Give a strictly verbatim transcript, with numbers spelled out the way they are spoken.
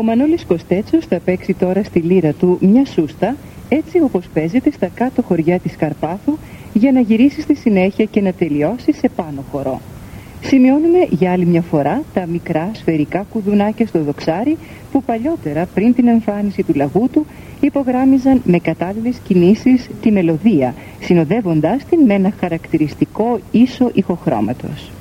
Μανώλης Κωστέτσος θα παίξει τώρα στη λύρα του μια σούστα, έτσι όπως παίζεται στα κάτω χωριά της Καρπάθου, για να γυρίσει στη συνέχεια και να τελειώσει σε πάνω χορό. Σημειώνουμε για άλλη μια φορά τα μικρά σφαιρικά κουδουνάκια στο δοξάρι που παλιότερα, πριν την εμφάνιση του λαγούτου, υπογράμμιζαν με κατάλληλες κινήσεις τη μελωδία, συνοδεύοντας την με ένα χαρακτηριστικό ίσο ηχοχρώματος.